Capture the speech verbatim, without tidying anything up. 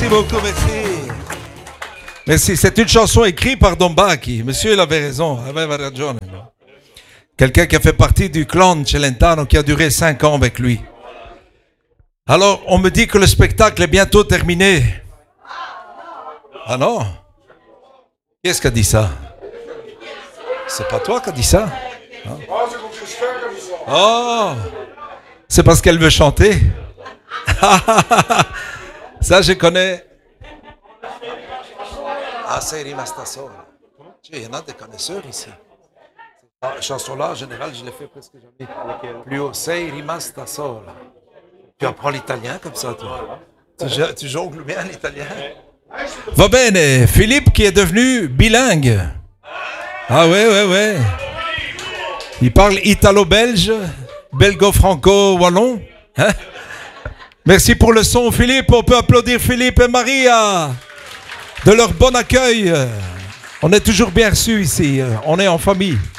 Merci beaucoup, merci. Merci, c'est une chanson écrite par Don Bacchi. Monsieur, il avait raison, aveva ragione. Quelqu'un qui a fait partie du clan Celentano qui a duré cinq ans avec lui. Alors, on me dit que le spectacle est bientôt terminé. Ah non? Qui est-ce qui a dit ça? C'est pas toi qui as dit ça? Hein? Oh! C'est parce qu'elle veut chanter? Ça, je connais. Ah, c'est rimasta sola. Il y en a des connaisseurs ici. La chanson-là, en général, je l'ai fait presque jamais. Plus haut, sei rimasta sola. Tu apprends l'italien comme ça, toi. Tu, tu jongles bien l'italien. Va bene, Philippe qui est devenu bilingue. Ah ouais, ouais, ouais. Il parle italo-belge, belgo-franco-wallon. Hein? Merci pour le son, Philippe. On peut applaudir Philippe et Maria de leur bon accueil. On est toujours bien reçus ici. On est en famille.